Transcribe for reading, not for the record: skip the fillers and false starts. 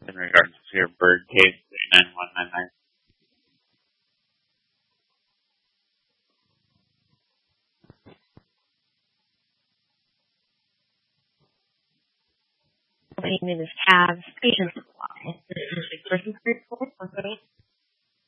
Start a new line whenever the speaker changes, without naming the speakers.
in regards to your bird cage 39199.
My name is Tab. Patience line. Person